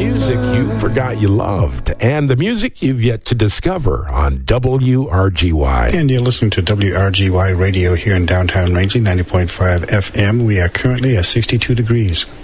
music you forgot you loved and the music you've yet to discover on WRGY. And you're listening to WRGY Radio here in downtown Rangeley, 90.5 FM. We are currently at 62 degrees.